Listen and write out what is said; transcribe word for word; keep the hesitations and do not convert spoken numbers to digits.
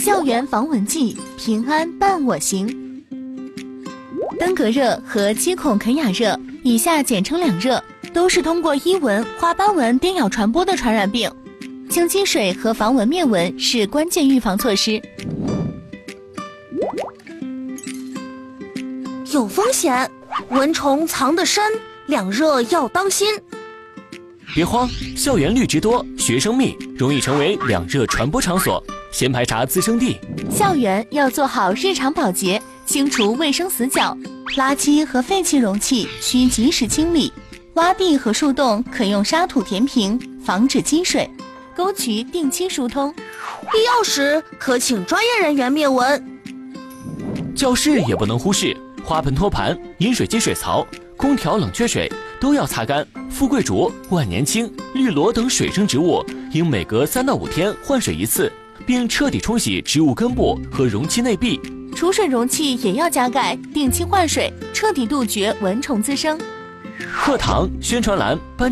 校园防蚊剂，平安伴我行。登革热和七孔肯雅热，以下简称两热，都是通过伊蚊、花斑蚊叮咬传播的传染病。清积水和防蚊灭蚊是关键预防措施。 有风险，蚊虫藏得深，两热要当心。 别慌，校园绿植多，学生密，容易成为两热传播场所，先排查滋生地。 校园要做好日常保洁，清除卫生死角，垃圾和废弃容器需及时清理，洼地和树洞可用沙土填平，防止积水，沟渠定期疏通， 必要时可请专业人员灭蚊。 教室也不能忽视，花盆托盘、饮水机水槽、空调冷却水都要擦干。富贵竹、万年青、绿萝等水生植物应每隔三到五天换水一次，并彻底冲洗植物根部和容器内壁。 储水容器也要加盖，定期换水，彻底杜绝蚊虫滋生。 课堂、宣传栏、班